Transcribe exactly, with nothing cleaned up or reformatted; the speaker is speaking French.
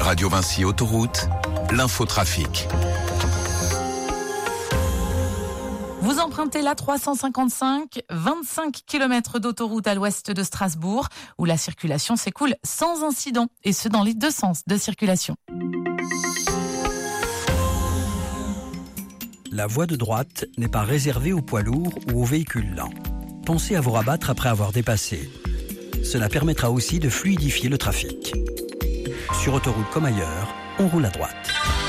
Radio Vinci Autoroute, l'infotrafic. Vous empruntez l'A trois cent cinquante-cinq, vingt-cinq kilomètres d'autoroute à l'ouest de Strasbourg, où la circulation s'écoule sans incident, et ce dans les deux sens de circulation. La voie de droite n'est pas réservée aux poids lourds ou aux véhicules lents. Pensez à vous rabattre après avoir dépassé. Cela permettra aussi de fluidifier le trafic. Sur autoroute comme ailleurs, on roule à droite.